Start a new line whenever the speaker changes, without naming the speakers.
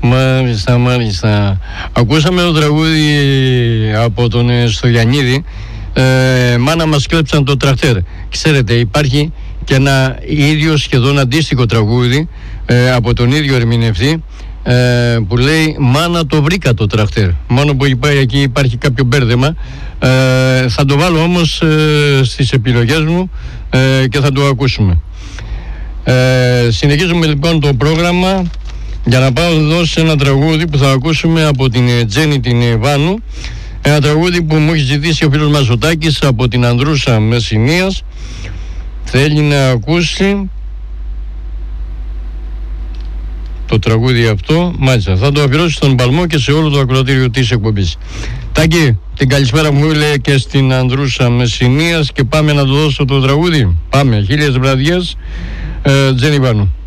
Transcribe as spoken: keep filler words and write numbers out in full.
Μάλιστα, μάλιστα. Ακούσαμε το τραγούδι από τον Στογιαννίδη, ε, «Μάνα μας κλέψαν το τρακτέρ». Ξέρετε, υπάρχει και ένα ίδιο σχεδόν αντίστοιχο τραγούδι ε, από τον ίδιο ερμηνευτή, ε, που λέει «Μάνα το βρήκα το τρακτέρ». Μόνο που υπάρχει, εκεί υπάρχει κάποιο μπέρδεμα. Ε, θα το βάλω όμως ε, στις επιλογές μου ε, και θα το ακούσουμε. Ε, συνεχίζουμε λοιπόν το πρόγραμμα για να πάω εδώ σε ένα τραγούδι που θα ακούσουμε από την Τζέννη την Βάνου. Ένα τραγούδι που μου έχει ζητήσει ο φίλος Μαζωτάκης από την Ανδρούσα Μεσσηνίας. Θέλει να ακούσει το τραγούδι αυτό. Μάλιστα, θα το αφιερώσει στον Παλμό και σε όλο το ακροατήριο της εκπομπής. Τάκη, την καλησπέρα μου λέει και στην Ανδρούσα Μεσσηνίας και πάμε να το δώσω το τραγούδι. Πάμε, χίλιες βραδιές, ε, Τζέννη Βάνου.